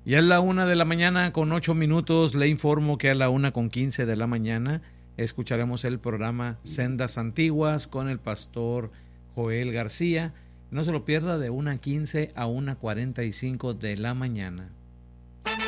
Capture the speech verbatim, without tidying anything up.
Ya es la una de la mañana con ocho minutos. Le informo que a la una con quince de la mañana escucharemos el programa Sendas Antiguas con el pastor Joel García. No se lo pierda de una quince a una cuarenta y cinco de la mañana.